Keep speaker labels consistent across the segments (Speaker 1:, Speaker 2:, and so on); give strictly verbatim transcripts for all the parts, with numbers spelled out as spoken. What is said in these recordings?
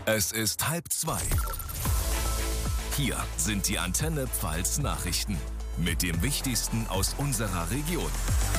Speaker 1: Es ist halb zwei. Hier sind die Antenne Pfalz Nachrichten mit dem Wichtigsten aus unserer Region.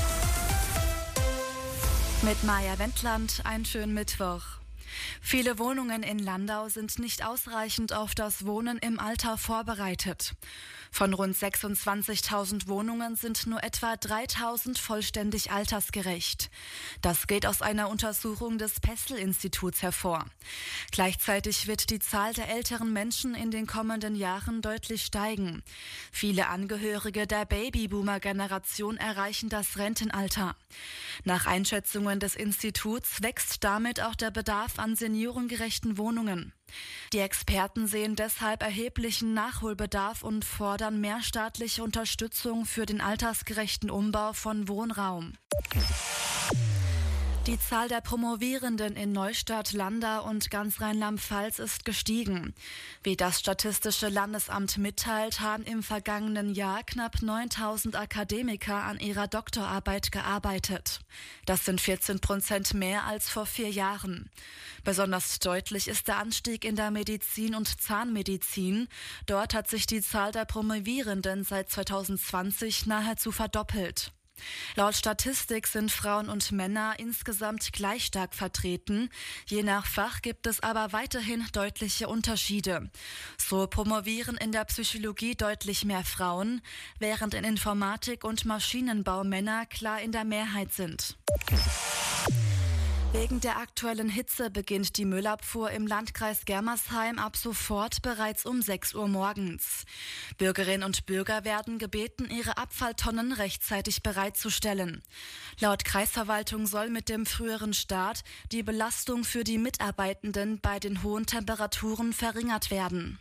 Speaker 2: Mit Maja Wendland, einen schönen Mittwoch. Viele Wohnungen in Landau sind nicht ausreichend auf das Wohnen im Alter vorbereitet. Von rund sechsundzwanzigtausend Wohnungen sind nur etwa dreitausend vollständig altersgerecht. Das geht aus einer Untersuchung des Pessl-Instituts hervor. Gleichzeitig wird die Zahl der älteren Menschen in den kommenden Jahren deutlich steigen. Viele Angehörige der Babyboomer-Generation erreichen das Rentenalter. Nach Einschätzungen des Instituts wächst damit auch der Bedarf an seniorengerechten Wohnungen. Die Experten sehen deshalb erheblichen Nachholbedarf und fordern mehr staatliche Unterstützung für den altersgerechten Umbau von Wohnraum. Die Zahl der Promovierenden in Neustadt, Landau und ganz Rheinland-Pfalz ist gestiegen. Wie das Statistische Landesamt mitteilt, haben im vergangenen Jahr knapp neuntausend Akademiker an ihrer Doktorarbeit gearbeitet. Das sind vierzehn Prozent mehr als vor vier Jahren. Besonders deutlich ist der Anstieg in der Medizin und Zahnmedizin. Dort hat sich die Zahl der Promovierenden seit zweitausendzwanzig nahezu verdoppelt. Laut Statistik sind Frauen und Männer insgesamt gleich stark vertreten. Je nach Fach gibt es aber weiterhin deutliche Unterschiede. So promovieren in der Psychologie deutlich mehr Frauen, während in Informatik und Maschinenbau Männer klar in der Mehrheit sind. Wegen der aktuellen Hitze beginnt die Müllabfuhr im Landkreis Germersheim ab sofort bereits um sechs Uhr morgens. Bürgerinnen und Bürger werden gebeten, ihre Abfalltonnen rechtzeitig bereitzustellen. Laut Kreisverwaltung soll mit dem früheren Start die Belastung für die Mitarbeitenden bei den hohen Temperaturen verringert werden.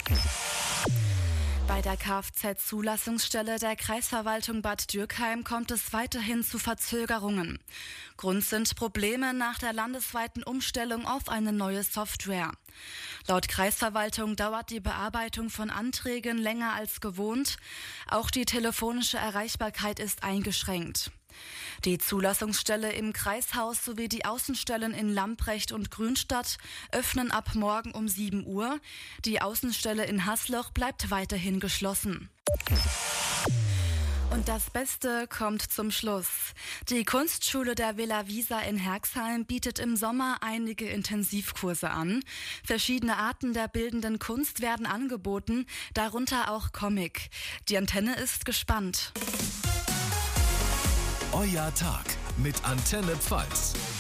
Speaker 2: Bei der Kfz-Zulassungsstelle der Kreisverwaltung Bad Dürkheim kommt es weiterhin zu Verzögerungen. Grund sind Probleme nach der landesweiten Umstellung auf eine neue Software. Laut Kreisverwaltung dauert die Bearbeitung von Anträgen länger als gewohnt. Auch die telefonische Erreichbarkeit ist eingeschränkt. Die Zulassungsstelle im Kreishaus sowie die Außenstellen in Lamprecht und Grünstadt öffnen ab morgen um sieben Uhr. Die Außenstelle in Hasloch bleibt weiterhin geschlossen. Und das Beste kommt zum Schluss. Die Kunstschule der Villa Visa in Herxheim bietet im Sommer einige Intensivkurse an. Verschiedene Arten der bildenden Kunst werden angeboten, darunter auch Comic. Die Antenne ist gespannt.
Speaker 1: Euer Tag mit Antenne Pfalz.